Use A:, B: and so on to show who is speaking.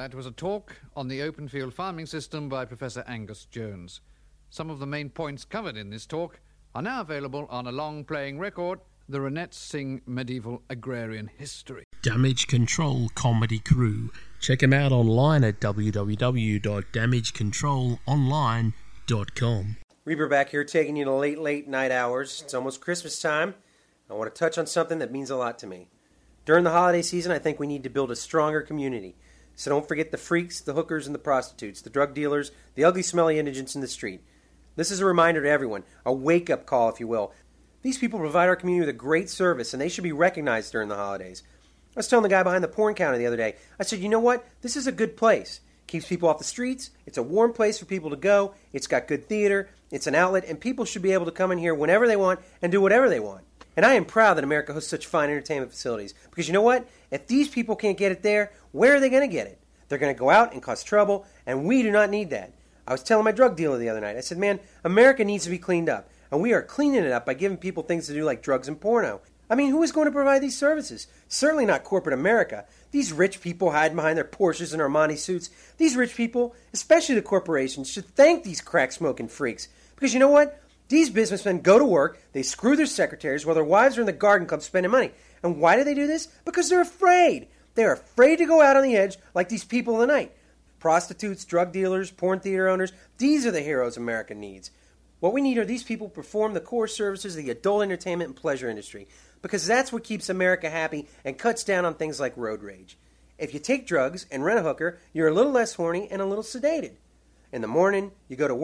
A: That was a talk on the open field farming system by Professor Angus Jones. Some of the main points covered in this talk are now available on a long-playing record, The Ronettes Sing Medieval Agrarian History.
B: Damage Control Comedy Crew. Check them out online at www.damagecontrolonline.com.
C: Reaper back here taking you to late night hours. It's almost Christmas time. I want to touch on something that means a lot to me. During the holiday season, I think we need to build a stronger community. So don't forget the freaks, the hookers, and the prostitutes, the drug dealers, the ugly, smelly indigents in the street. This is a reminder to everyone, a wake-up call, if you will. These people provide our community with a great service, and they should be recognized during the holidays. I was telling the guy behind the porn counter the other day, I said, you know what? This is a good place. Keeps people off the streets. It's a warm place for people to go. It's got good theater. It's an outlet, and people should be able to come in here whenever they want and do whatever they want. And I am proud that America hosts such fine entertainment facilities. Because you know what? If these people can't get it there, where are they going to get it? They're going to go out and cause trouble, and we do not need that. I was telling my drug dealer the other night, I said, man, America needs to be cleaned up. And we are cleaning it up by giving people things to do like drugs and porno. I mean, who is going to provide these services? Certainly not corporate America. These rich people hiding behind their Porsches and Armani suits. These rich people, especially the corporations, should thank these crack-smoking freaks. Because you know what? These businessmen go to work, they screw their secretaries while their wives are in the garden club spending money. And why do they do this? Because they're afraid. They're afraid to go out on the edge like these people in the night. Prostitutes, drug dealers, porn theater owners, these are the heroes America needs. What we need are these people to perform the core services of the adult entertainment and pleasure industry. Because that's what keeps America happy and cuts down on things like road rage. If you take drugs and rent a hooker, you're a little less horny and a little sedated. In the morning, you go to work.